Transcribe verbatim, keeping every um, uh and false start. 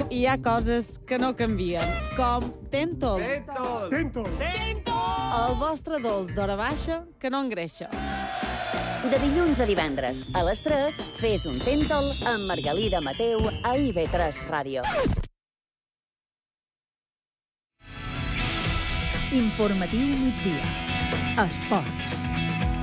hi ha coses que no canvien, com Tentol. Tentol! Tentol! El vostre dolç d'hora baixa que no engreixa. De dilluns a divendres, a les tres, fes un Tentol amb Margalida Mateu a I V tres Ràdio. Informatiu migdia. Esports.